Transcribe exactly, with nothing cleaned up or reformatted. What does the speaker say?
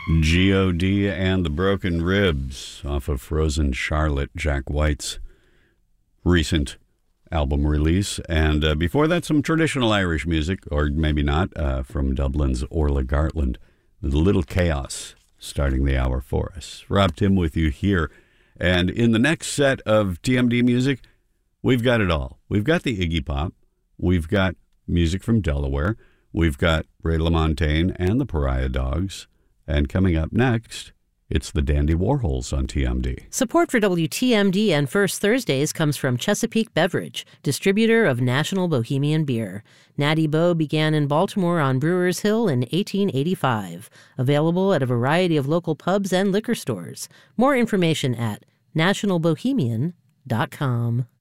G O D and the Broken Ribs off of Frozen Charlotte, Jack White's recent album release. And uh, before that, some traditional Irish music, or maybe not, uh, from Dublin's Orla Gartland. The Little Chaos starting the hour for us. Rob Tim with you here. And in the next set of T M D music, we've got it all. We've got the Iggy Pop. We've got music from Delaware. We've got Ray LaMontagne and the Pariah Dogs. And coming up next, it's the Dandy Warhols on T M D. Support for W T M D and First Thursdays comes from Chesapeake Beverage, distributor of National Bohemian Beer. Natty Bo began in Baltimore on Brewers Hill in eighteen eighty-five. Available at a variety of local pubs and liquor stores. More information at national bohemian dot com.